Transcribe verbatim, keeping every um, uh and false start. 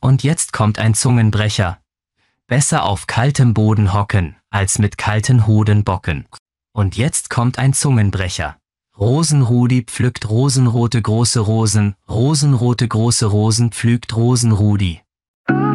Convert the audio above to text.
Und jetzt kommt ein Zungenbrecher. Besser auf kaltem Boden hocken, als mit kalten Hoden bocken. Und jetzt kommt ein Zungenbrecher. Rosenrudi pflückt rosenrote große Rosen, rosenrote große Rosen pflügt Rosenrudi.